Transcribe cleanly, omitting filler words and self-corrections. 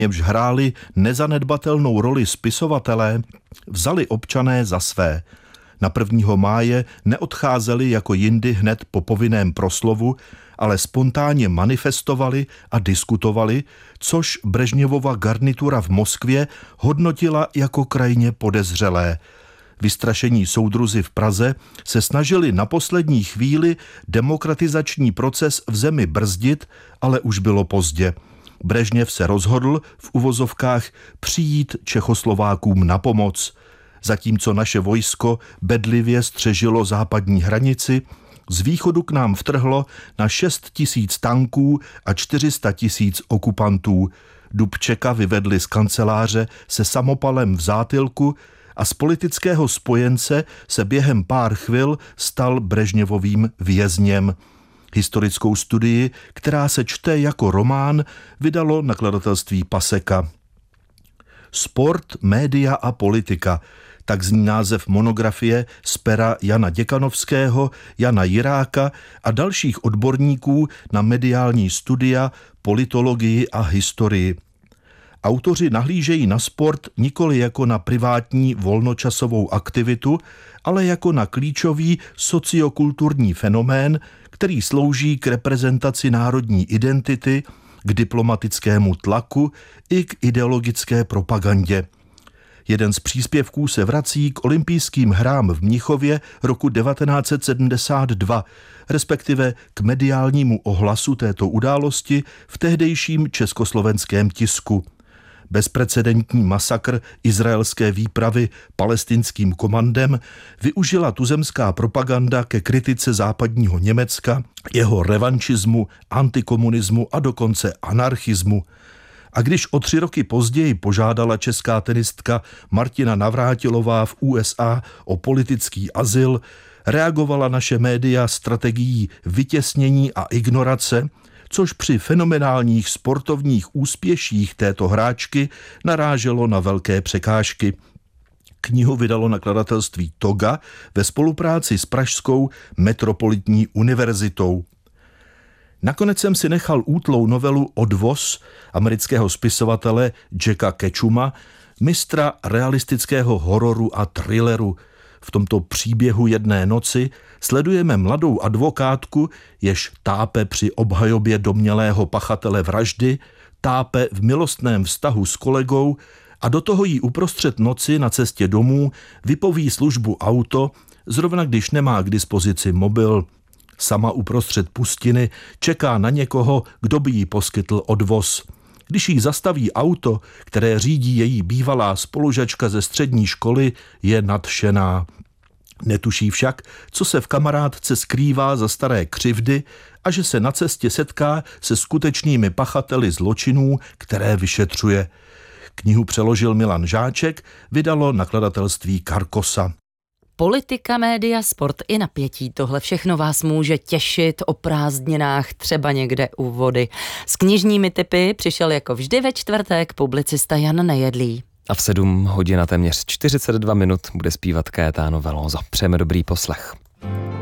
němž hráli nezanedbatelnou roli spisovatelé, vzali občané za své. Na 1. máje neodcházeli jako jindy hned po povinném proslovu, ale spontánně manifestovali a diskutovali, což Brežněvova garnitura v Moskvě hodnotila jako krajně podezřelé. Vystrašení soudruzi v Praze se snažili na poslední chvíli demokratizační proces v zemi brzdit, ale už bylo pozdě. Brežněv se rozhodl v uvozovkách přijít Čechoslovákům na pomoc. Zatímco naše vojsko bedlivě střežilo západní hranici, z východu k nám vtrhlo na 6 000 tanků a 400 000 okupantů. Dubčeka vyvedli z kanceláře se samopalem v zátylku a z politického spojence se během pár chvil stal Brežněvovým vězněm. Historickou studii, která se čte jako román, vydalo nakladatelství Paseka. Sport, média a politika. Tak zní název monografie z pera Jana Děkanovského, Jana Jiráka a dalších odborníků na mediální studia, politologii a historii. Autoři nahlížejí na sport nikoli jako na privátní volnočasovou aktivitu, ale jako na klíčový sociokulturní fenomén, který slouží k reprezentaci národní identity, k diplomatickému tlaku i k ideologické propagandě. Jeden z příspěvků se vrací k olympijským hrám v Mnichově roku 1972, respektive k mediálnímu ohlasu této události v tehdejším československém tisku. Bezprecedentní masakr izraelské výpravy palestinským komandem využila tuzemská propaganda ke kritice západního Německa, jeho revanšismu, antikomunismu a dokonce anarchismu. A když o 3 roky později požádala česká tenistka Martina Navrátilová v USA o politický azyl, reagovala naše média strategií vytěsnění a ignorace, což při fenomenálních sportovních úspěších této hráčky naráželo na velké překážky. Knihu vydalo nakladatelství Toga ve spolupráci s Pražskou metropolitní univerzitou. Nakonec jsem si nechal útlou novelu Odvoz amerického spisovatele Jacka Ketchuma, mistra realistického hororu a thrilleru. V tomto příběhu jedné noci sledujeme mladou advokátku, jež tápe při obhajobě domnělého pachatele vraždy, tápe v milostném vztahu s kolegou a do toho jí uprostřed noci na cestě domů vypoví službu auto, zrovna když nemá k dispozici mobil. Sama uprostřed pustiny čeká na někoho, kdo by jí poskytl odvoz. Když jí zastaví auto, které řídí její bývalá spolužačka ze střední školy, je nadšená. Netuší však, co se v kamarádce skrývá za staré křivdy a že se na cestě setká se skutečnými pachateli zločinů, které vyšetřuje. Knihu přeložil Milan Žáček, vydalo nakladatelství Karkosa. Politika, média, sport i napětí. Tohle všechno vás může těšit o prázdninách třeba někde u vody. S knižními tipy přišel jako vždy ve čtvrtek publicista Jan Nejedlý. A v 7 hodin a téměř 42 minut bude zpívat Caetano Veloso. Přejeme dobrý poslech.